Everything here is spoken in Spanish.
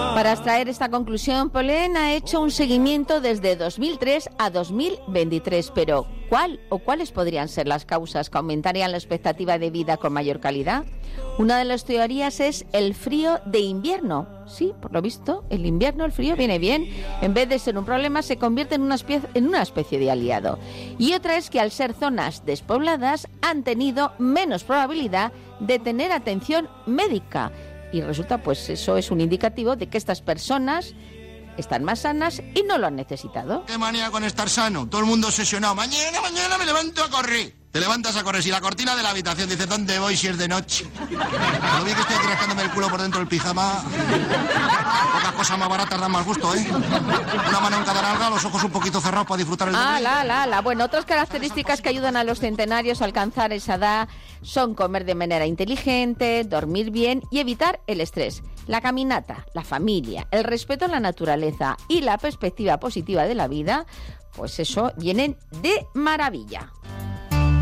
Para extraer esta conclusión, Pollen ha hecho un seguimiento desde 2003 a 2023, pero ¿cuáles podrían ser las causas que aumentarían la expectativa de vida con mayor calidad? Una de las teorías es el frío de invierno. Sí, por lo visto, el invierno, el frío viene bien. En vez de ser un problema, se convierte en una especie de aliado. Y otra es que al ser zonas despobladas han tenido menos probabilidad de tener atención médica. Y resulta, pues eso es un indicativo de que estas personas están más sanas y no lo han necesitado. Qué manía con estar sano, todo el mundo obsesionado. Mañana me levanto a correr. Te levantas a correr, si la cortina de la habitación dice ¿dónde voy si es de noche? Lo vi que estoy rascándome el culo por dentro del pijama. Pocas cosas más baratas dan más gusto, ¿eh? Una mano en cada nalga, los ojos un poquito cerrados para disfrutar el día. Bueno, otras características que ayudan a los centenarios a alcanzar esa edad son comer de manera inteligente, dormir bien y evitar el estrés. La caminata, la familia, el respeto a la naturaleza y la perspectiva positiva de la vida, pues eso vienen de maravilla.